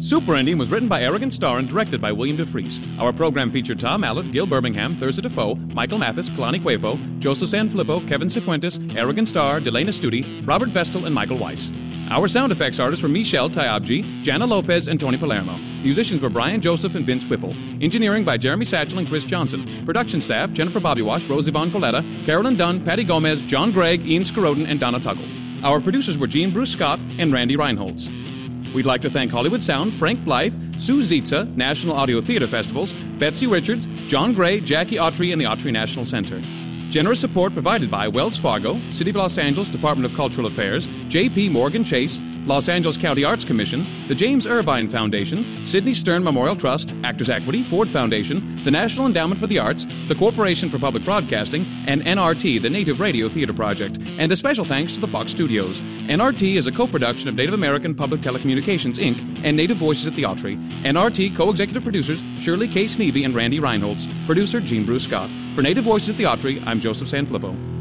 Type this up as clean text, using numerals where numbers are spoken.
Super Indian was written by Arrogant Star and directed by William DeFries. Our program featured Tom Allett, Gil Birmingham, Thurza Defoe, Michael Mathis, Kalani Cuepo, Joseph Sanfilippo, Kevin Cifuentes, Arrogant Star, Delana Studi, Robert Vestal, and Michael Weiss. Our sound effects artists were Michelle Tayabji, Jana Lopez, and Tony Palermo. Musicians were Brian Joseph and Vince Whipple. Engineering by Jeremy Satchel and Chris Johnson. Production staff, Jennifer Bobbywash, Rosie Von Coletta, Carolyn Dunn, Patty Gomez, John Gregg, Ian Skaroden, and Donna Tuggle. Our producers were Gene Bruce Scott and Randy Reinholtz. We'd like to thank Hollywood Sound, Frank Blythe, Sue Zietza, National Audio Theater Festivals, Betsy Richards, John Gray, Jackie Autry, and the Autry National Center. Generous support provided by Wells Fargo, City of Los Angeles Department of Cultural Affairs, J.P. Morgan Chase, Los Angeles County Arts Commission, the James Irvine Foundation, Sidney Stern Memorial Trust, Actors Equity, Ford Foundation, the National Endowment for the Arts, the Corporation for Public Broadcasting, and NRT, the Native Radio Theater Project, and a special thanks to the Fox Studios. NRT is a co-production of Native American Public Telecommunications, Inc. and Native Voices at the Autry. NRT co-executive producers Shirley K. Sneevy and Randy Reinholtz, producer Gene Bruce Scott. For Native Voices at the Autry, I'm Joseph Sanfilippo.